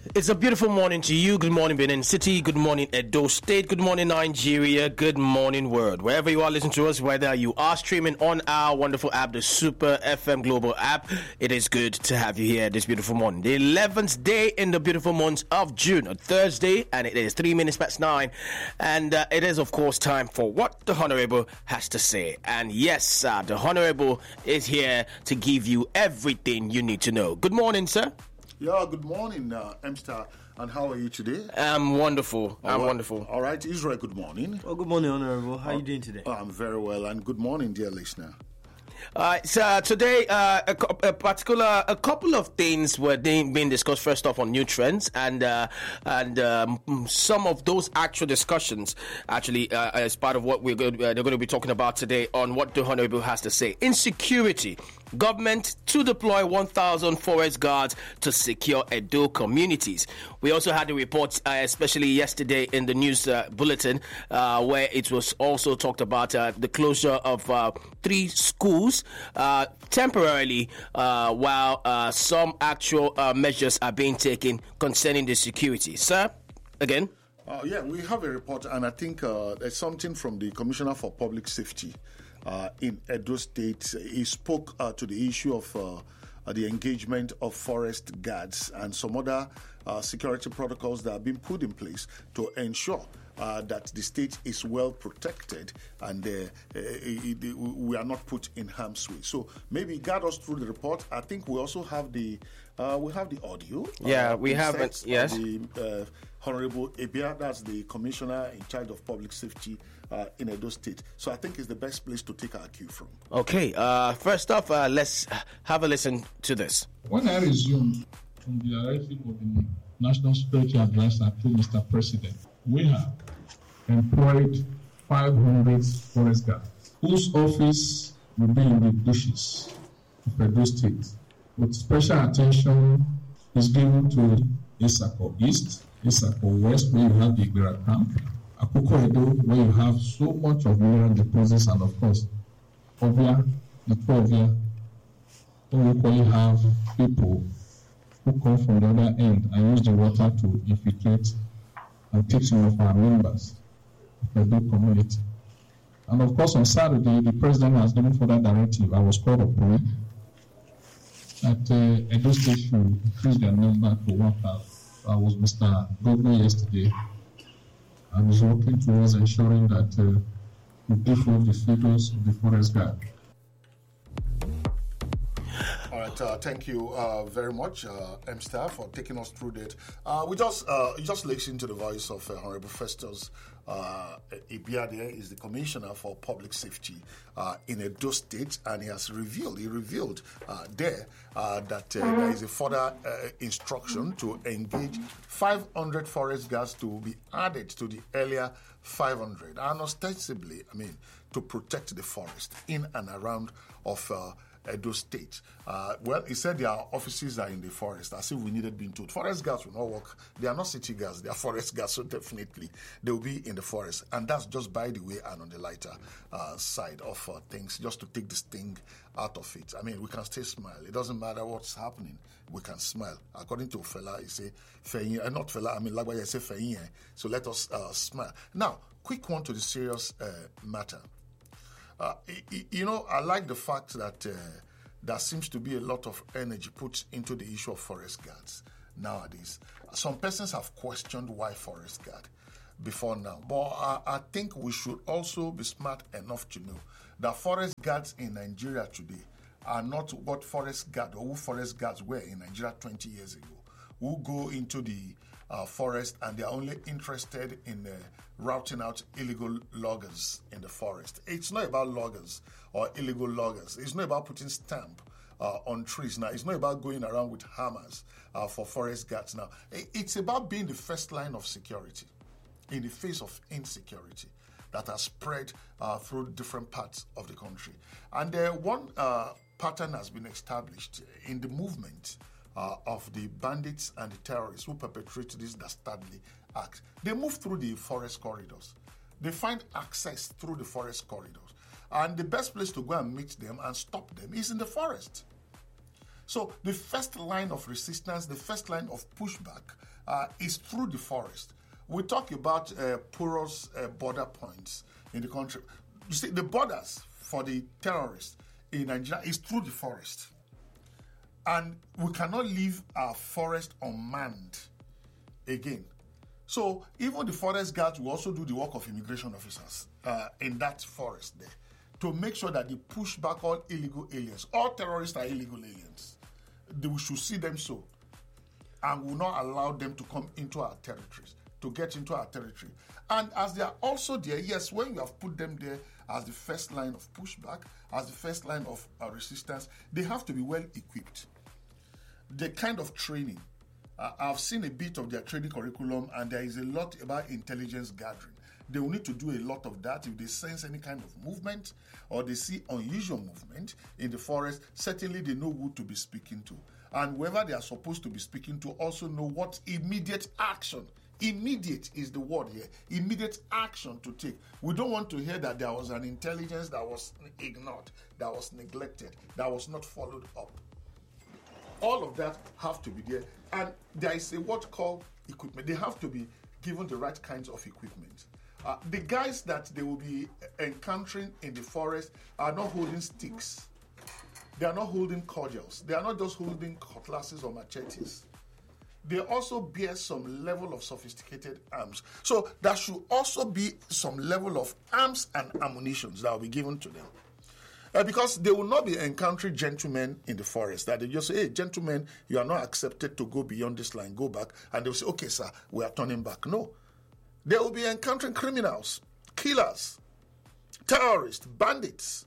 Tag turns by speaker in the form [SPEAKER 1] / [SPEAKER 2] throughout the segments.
[SPEAKER 1] It's a beautiful morning to you. Good morning, Benin City. Good morning, Edo State. Good morning, Nigeria. Good morning, world. Wherever you are listening to us, whether you are streaming on our wonderful app, the Super FM Global app, it is good to have you here this beautiful morning. The 11th day in the beautiful month of June, a Thursday, and it is 3 minutes past 9. And it is, of course, time for What the Honorable has to say. And yes, the Honorable is here to give you everything you need to know. Good morning, sir.
[SPEAKER 2] Yeah, good morning, Mstar. And how are you today?
[SPEAKER 1] I'm wonderful. Wonderful.
[SPEAKER 2] All right, Israel, good morning.
[SPEAKER 3] Oh, good morning, Honorable. How are you doing today?
[SPEAKER 2] I'm very well, and good morning, dear listener.
[SPEAKER 1] So today, a couple of things were being discussed. First off, on new trends, and some of those actual discussions actually as part of what they're going to be talking about today on What the Honorable has to say. Insecurity. Government to deploy 1,000 forest guards to secure Edo communities. We also had the reports, especially yesterday in the news bulletin, where it was also talked about the closure of 3 schools temporarily, while some actual measures are being taken concerning the security. Sir, again?
[SPEAKER 2] Yeah, we have a report, and I think there's something from the Commissioner for Public Safety in Edo State. He spoke to the issue of the engagement of forest guards and some other security protocols that have been put in place to ensure that the state is well protected and we are not put in harm's way. So maybe guide us through the report. I think we also have the audio.
[SPEAKER 1] Yeah, we have it. Yes.
[SPEAKER 2] The Honorable Ebia, that's the Commissioner in charge of Public Safety in Edo State. So I think it's the best place to take our cue from.
[SPEAKER 1] Okay. First off, let's have a listen to this.
[SPEAKER 4] When I resumed from the arrival of the National Security Advisor to Mr. President, we have employed 500 forest guards whose office will be in the bushes of Edo State. With special attention is given to Isako East, Isako West, where you have the Igbira camp, Akoko Edo, where you have so much of mineral deposits, and of course, Ovia, the Ovia, where we equally have people who come from the other end and use the water to infiltrate and take some of our members of the Edo community. And of course, on Saturday, the president has given further directive. I was called upon that Edo State should increase their number to 1,000. I was Mr. Governor yesterday, and is working towards ensuring that we give all the figures of the forest guard.
[SPEAKER 2] All right, thank you very much, M-Star, for taking us through that. We just listened to the voice of Honorable Festus Ibiade. Is the Commissioner for Public Safety in Edo State, and he revealed there that there is a further instruction to engage 500 forest guards to be added to the earlier 500, and ostensibly, to protect the forest in and around of Edo State. Well, he said their offices are in the forest, as if we needed being told. Forest guards will not work. They are not city guards, they are forest guards, so definitely they will be in the forest. And that's just by the way and on the lighter side of things, just to take this thing out of it. We can still smile. It doesn't matter what's happening. We can smile. According to Fela, he say, not Fela, Lagwaya say Feinye. So let us smile. Now, quick one to the serious matter. I like the fact that there seems to be a lot of energy put into the issue of forest guards nowadays. Some persons have questioned why forest guard before now, but I think we should also be smart enough to know that forest guards in Nigeria today are not what forest guard or who forest guards were in Nigeria 20 years ago, who go into the forest and they are only interested in routing out illegal loggers in the forest. It's not about loggers or illegal loggers. It's not about putting stamp on trees. Now, it's not about going around with hammers for forest guards. Now, it's about being the first line of security in the face of insecurity that has spread through different parts of the country. And one pattern has been established in the movement of the bandits and the terrorists who perpetrate this dastardly act. They move through the forest corridors. They find access through the forest corridors. And the best place to go and meet them and stop them is in the forest. So the first line of resistance, the first line of pushback is through the forest. We talk about porous border points in the country. You see, the borders for the terrorists in Nigeria is through the forest. And we cannot leave our forest unmanned again. So even the forest guards will also do the work of immigration officers in that forest there to make sure that they push back all illegal aliens. All terrorists are illegal aliens. We should see them so. And will not allow them to come into our territories, to get into our territory. And as they are also there, yes, when you have put them there as the first line of pushback, as the first line of resistance, they have to be well equipped. The kind of training, I've seen a bit of their training curriculum, and there is a lot about intelligence gathering. They will need to do a lot of that. If they sense any kind of movement or they see unusual movement in the forest, certainly they know who to be speaking to. And whoever they are supposed to be speaking to also know what immediate action. Immediate is the word here. Immediate action to take. We don't want to hear that there was an intelligence that was ignored, that was neglected, that was not followed up. All of that have to be there. And there is a word called equipment. They have to be given the right kinds of equipment. The guys that they will be encountering in the forest are not holding sticks. They are not holding cordials. They are not just holding cutlasses or machetes. They also bear some level of sophisticated arms. So there should also be some level of arms and ammunition that will be given to them. Because they will not be encountering gentlemen in the forest. That they just say, hey, gentlemen, you are not accepted to go beyond this line, go back. And they will say, okay, sir, we are turning back. No. They will be encountering criminals, killers, terrorists, bandits.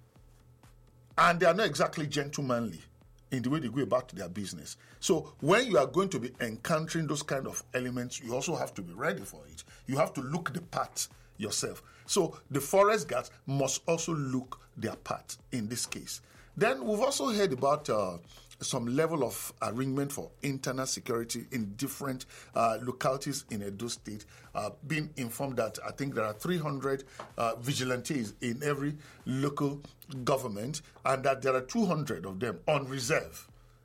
[SPEAKER 2] And they are not exactly gentlemanly in the way they go about their business. So when you are going to be encountering those kind of elements, you also have to be ready for it. You have to look the part yourself. So the forest guards must also look their part in this case. Then we've also heard about some level of arrangement for internal security in different localities in Edo State. Being informed that I think there are 300 vigilantes in every local government, and that there are 200 of them on reserve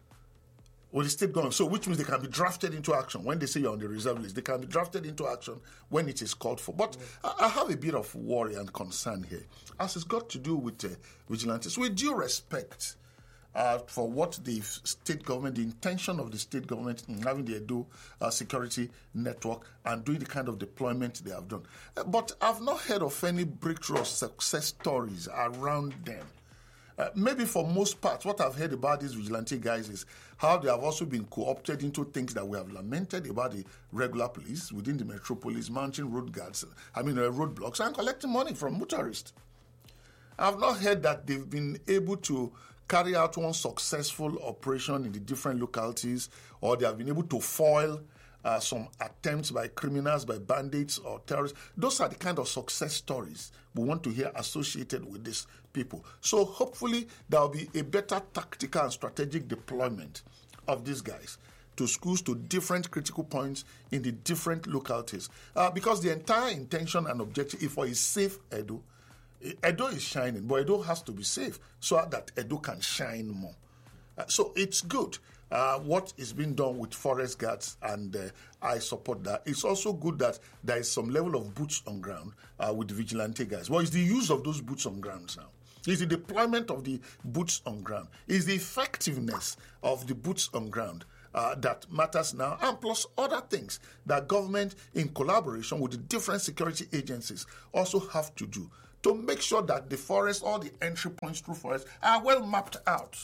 [SPEAKER 2] with the state government. So which means they can be drafted into action. When they say you're on the reserve list, they can be drafted into action when it is called for. But I have a bit of worry and concern here, as it's got to do with vigilantes. With due respect for what the state government, the intention of the state government in having the Edo security network and doing the kind of deployment they have done. But I've not heard of any breakthrough or success stories around them. Maybe for most parts, what I've heard about these vigilante guys is how they have also been co-opted into things that we have lamented about the regular police within the metropolis, mounting roadblocks and collecting money from motorists. I've not heard that they've been able to carry out one successful operation in the different localities, or they have been able to foil some attempts by criminals, by bandits or terrorists. Those are the kind of success stories we want to hear associated with these people. So hopefully there will be a better tactical and strategic deployment of these guys to schools, to different critical points in the different localities. Because the entire intention and objective is for a safe Edo. Edo is shining, but Edo has to be safe so that Edo can shine more. So it's good what is being done with forest guards, and I support that. It's also good that there is some level of boots on ground with the vigilante guys. Well, it's the use of those boots on ground now. It's the deployment of the boots on ground. It's the effectiveness of the boots on ground that matters now, and plus other things that government, in collaboration with the different security agencies, also have to do to make sure that the forest, all the entry points through forest, are well mapped out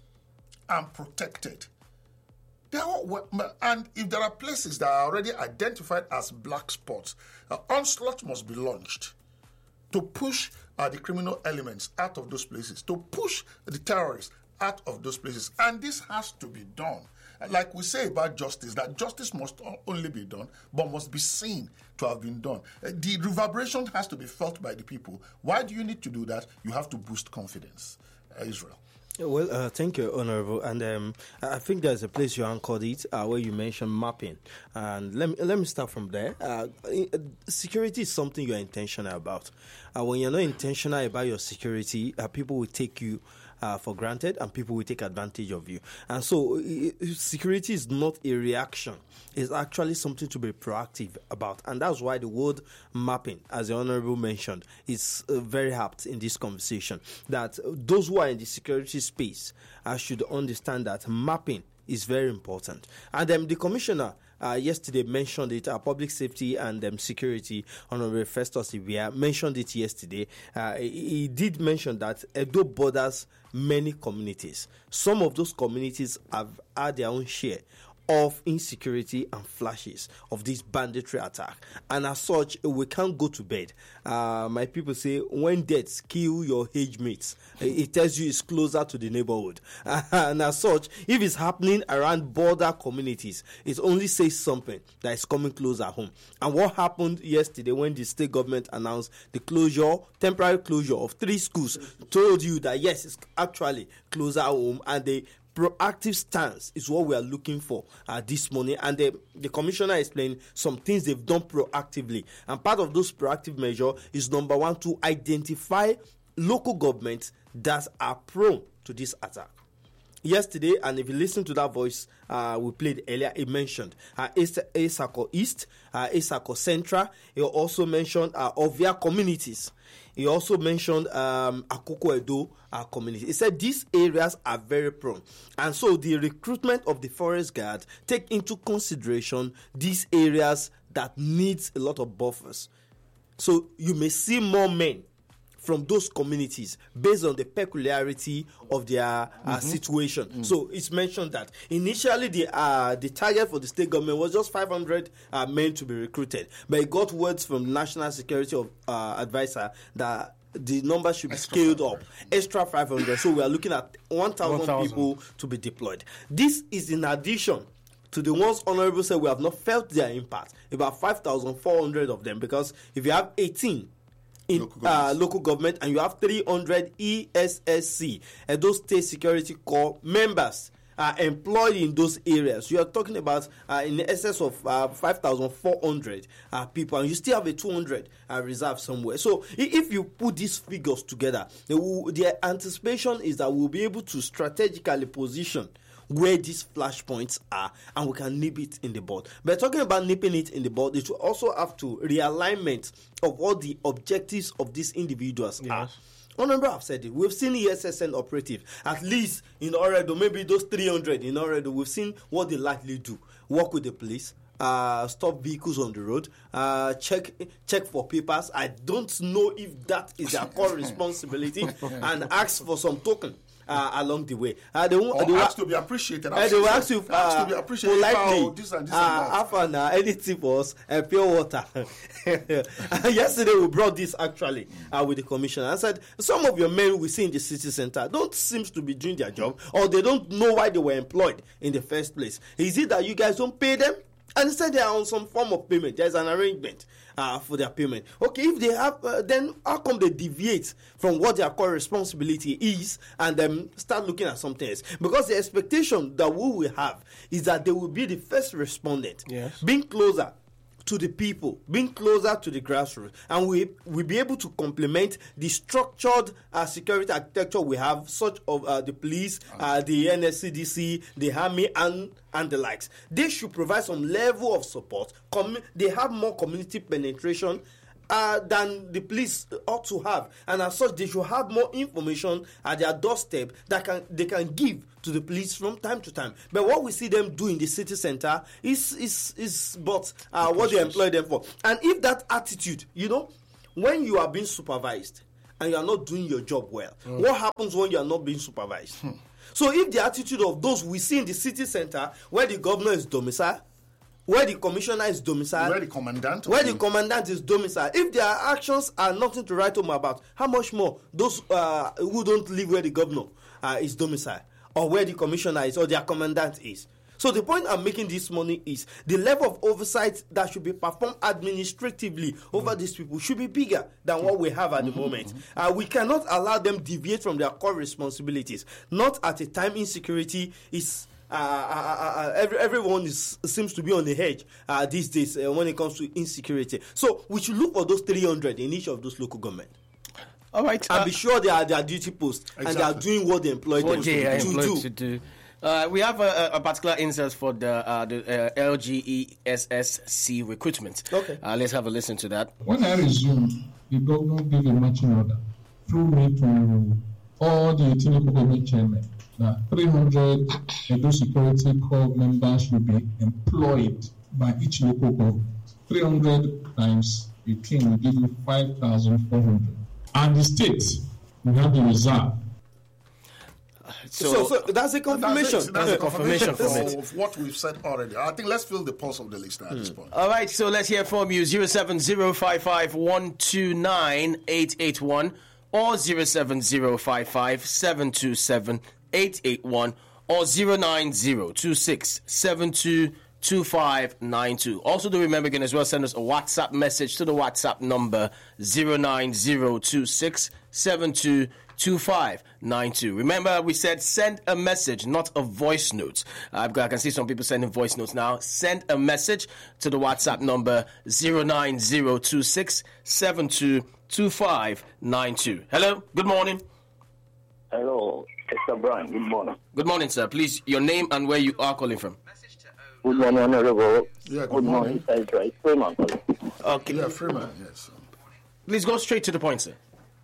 [SPEAKER 2] and protected. And if there are places that are already identified as black spots, onslaught must be launched to push the criminal elements out of those places, to push the terrorists out of those places. And this has to be done. Like we say about justice, that justice must only be done, but must be seen to have been done. The reverberation has to be felt by the people. Why do you need to do that? You have to boost confidence. Israel.
[SPEAKER 3] Well, thank you, Honorable. And I think there's a place you anchored it where you mentioned mapping. And let me start from there. Security is something you're intentional about. When you're not intentional about your security, people will take you for granted, and people will take advantage of you. And so security is not a reaction. It's actually something to be proactive about. And that's why the word mapping, as the Honorable mentioned, is very apt in this conversation. That those who are in the security space should understand that mapping is very important. And the Commissioner yesterday mentioned it, Public Safety and Security, Honorable Festus Ibia, mentioned it yesterday. He did mention that Edo borders many communities. Some of those communities have had their own share of insecurity and flashes of this banditry attack, and as such we can't go to bed. My people say when deaths kill your age mates, it tells you it's closer to the neighborhood. And as such, if it's happening around border communities, it only says something that is coming closer home. And what happened yesterday when the state government announced the temporary closure of 3 schools, told you that yes, it's actually closer home, and they proactive stance is what we are looking for this morning. And the Commissioner explained some things they've done proactively. And part of those proactive measures is, number 1, to identify local governments that are prone to this attack. Yesterday, and if you listen to that voice we played earlier, it mentioned Esako East, Esako Central. He also mentioned Ovia communities. He also mentioned Akoko Edo community. He said these areas are very prone. And so the recruitment of the forest guard take into consideration these areas that needs a lot of buffers. So you may see more men from those communities based on the peculiarity of their situation. So it's mentioned that initially the target for the state government was just 500 men to be recruited, but it got words from the National Security Advisor that the number should be scaled up, extra 500. So we are looking at 1,000 people to be deployed. This is in addition to the ones Honorable said we have not felt their impact, about 5,400 of them, because if you have 18 in local government and you have 300 ESSC, those State Security Corps members are employed in those areas, you are talking about in excess of 5,400 people, and you still have a 200 reserve somewhere. So if you put these figures together, the anticipation is that we'll be able to strategically position where these flashpoints are, and we can nip it in the bud. But talking about nipping it in the bud, it will also have to realignment of what the objectives of these individuals are. Honorable have said it. We've seen ESSN operative, at least in Oredo, maybe those 300 in Oredo, we've seen what they likely do. Work with the police, stop vehicles on the road, check for papers. I don't know if that is their core responsibility, and ask for some token along the way. They will
[SPEAKER 2] ask to be appreciated.
[SPEAKER 3] They will ask you
[SPEAKER 2] to be appreciated
[SPEAKER 3] politely.
[SPEAKER 2] This and that.
[SPEAKER 3] Anything for us, pure water. Yesterday we brought this actually with the Commissioner. I said some of your men we see in the city center don't seem to be doing their job, or they don't know why they were employed in the first place. Is it that you guys don't pay them? And instead they are on some form of payment. There's an arrangement for their payment. Okay, if they have, then how come they deviate from what their core responsibility is and then start looking at something else? Because the expectation that we will have is that they will be the first respondent, being closer to the people, being closer to the grassroots, and we'll be able to complement the structured security architecture we have, such of the police, the NSCDC, the army, and the likes. They should provide some level of support. They have more community penetration than the police ought to have, and as such, they should have more information at their doorstep that they can give to the police from time to time. But what we see them do in the city center is what they employ them for. And if that attitude, when you are being supervised and you are not doing your job well, what happens when you are not being supervised? So if the attitude of those we see in the city center, where the governor is domiciled, where the commissioner is domiciled,
[SPEAKER 2] where the commandant
[SPEAKER 3] is domiciled, if their actions are nothing to write home about, how much more those who don't live where the governor is domiciled, or where the commissioner is, or their commandant is? So the point I'm making this morning is the level of oversight that should be performed administratively over these people should be bigger than what we have at the moment. We cannot allow them deviate from their core responsibilities. Not at a time insecurity is everyone seems to be on the edge these days when it comes to insecurity. So we should look for those 300 in each of those local government.
[SPEAKER 1] All right.
[SPEAKER 3] And be sure they are at their duty post and they are doing what they employed them to do.
[SPEAKER 1] We have a particular insert for the LGESSC recruitment.
[SPEAKER 3] Okay.
[SPEAKER 1] Let's have a listen to that.
[SPEAKER 4] When I resumed, the governor gave a marching order through me to all the local government chairmen that 300 Edo Security Corps members will be employed by each local government. 300 times 18 will give you 5,400. And the state will have the reserve.
[SPEAKER 3] So that's a confirmation.
[SPEAKER 2] That's a
[SPEAKER 1] confirmation
[SPEAKER 2] of what we've said already. I think let's fill the pulse of the list at this point.
[SPEAKER 1] All right, so let's hear from you. 07055129881 or 07055727881 or 09026722592. Also, do remember, you can as well send us a WhatsApp message to the WhatsApp number 09026722592. Remember, we said send a message, not a voice note. I can see some people sending voice notes now. Send a message to the WhatsApp number 09026722592. Hello, good morning.
[SPEAKER 5] Hello, Mr. Brian. Good morning.
[SPEAKER 1] Good morning, sir. Please, your name and where you are calling from.
[SPEAKER 5] Good morning, Honorable.
[SPEAKER 2] Yeah, good morning.
[SPEAKER 5] That's right. Freeman.
[SPEAKER 1] Okay.
[SPEAKER 2] Yeah, Freeman, yes.
[SPEAKER 1] Please go straight to the point, sir.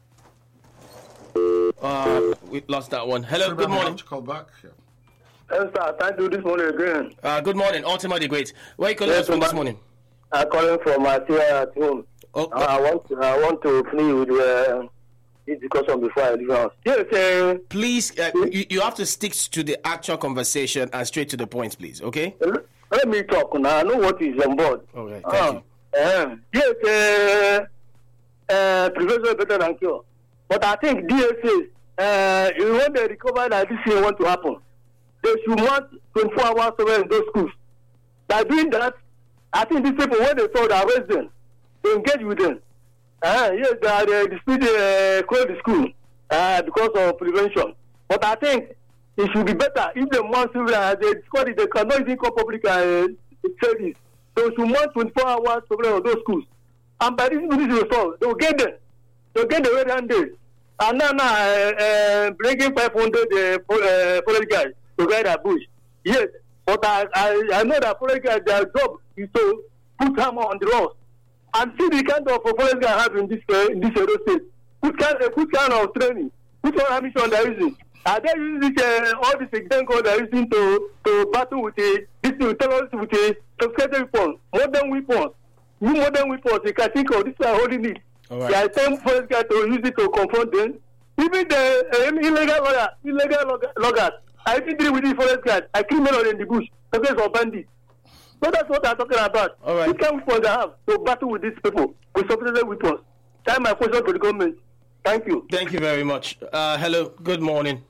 [SPEAKER 1] We lost that one. Hello,
[SPEAKER 2] Freeman,
[SPEAKER 1] good morning.
[SPEAKER 2] Call back. Yeah.
[SPEAKER 5] Yes, sir. Thank you this morning again.
[SPEAKER 1] Good morning, Ultima the Great. Where are you calling us from this morning?
[SPEAKER 5] I'm calling from Atia at home.
[SPEAKER 1] Oh,
[SPEAKER 5] I want to play with this discussion before I leave house. Yes,
[SPEAKER 1] please, you have to stick to the actual conversation and straight to the point, please, okay?
[SPEAKER 5] let me talk now. I know what is on board.
[SPEAKER 1] Okay, thank you.
[SPEAKER 5] Yes, prevention is better than cure. But I think DSA, when they recover that this thing want to happen, they should want 24 hours over in those schools. By doing that, I think these people, when they saw the arrest them, they engage with them. Yes, they dispute close the school because of prevention. But I think it should be better if they want to, they discover it, they cannot even call public service. They should want 24 hours over on those schools. And by this result, they will get them. They will get the red handed. And now bringing 500 forest guys to guide a bush. Yes, but I know that forest guys, their job is to put hammer on the laws. And see the kind of forest guys have in this Edo state. What kind of training? Which kind of ammunition they are using? Are they using all these examples they are using to battle with terrorists with sophisticated weapons, modern weapons, new modern weapons? You can think of this are holding it.
[SPEAKER 1] Right.
[SPEAKER 5] They are telling forest guys to use it to confront them. Even the illegal loggers, I even deal with the forest guys. I criminal in the bush against our bandits. So that's what I'm talking about.
[SPEAKER 1] All right.
[SPEAKER 5] Which kind of weapons they have to battle with these people with sophisticated weapons? That's my question to the government. Thank you.
[SPEAKER 1] Thank you very much. Hello, good morning.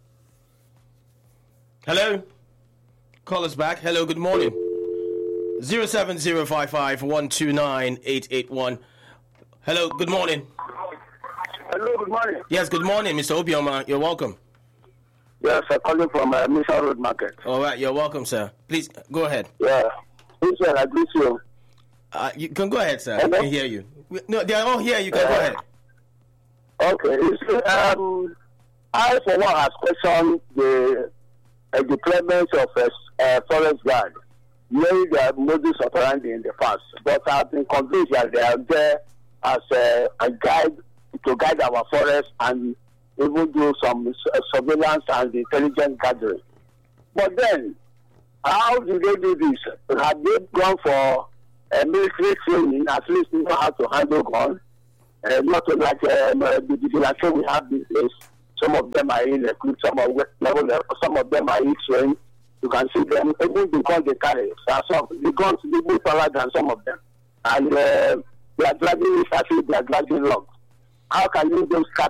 [SPEAKER 1] Hello? Call us back. Hello, good morning. 07055129881. Hello, good morning.
[SPEAKER 5] Hello, good morning.
[SPEAKER 1] Yes, good morning, Mr. Obioma. You're welcome.
[SPEAKER 5] Yes, I'm calling from Mission Road Market.
[SPEAKER 1] All right, you're welcome, sir. Please, go ahead.
[SPEAKER 5] Yeah. Please, I greet you.
[SPEAKER 1] You can go ahead, sir.
[SPEAKER 5] Hello?
[SPEAKER 1] I can hear you. No, they are all here. You can go ahead.
[SPEAKER 5] Okay. I, for one, has questioned the deployment of forest guard, knowing their modus operandi in the past. But I've been convinced that they are there as a guide to guide our forest and even do some surveillance and intelligence gathering. But then, how do they do this? Have they gone for military training, at least know how to handle guns? Not like the vigilante we have these days. Some of them are in recruit, some of them are in trained. You can see them, even the guns they carry. So the guns, they move further than some of them. And they are dragging logs. How can you just